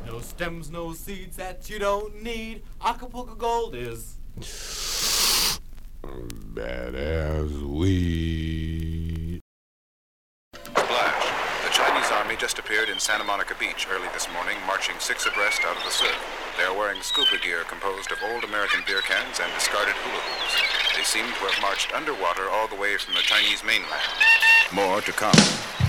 No stems, no seeds that you don't need. Acapulco Gold is badass weed. Splash. The Chinese army just appeared in Santa Monica Beach early this morning, marching 6 abreast out of the surf. They are wearing scuba gear composed of old American beer cans and discarded hula hoops. They seem to have marched underwater all the way from the Chinese mainland. More to come.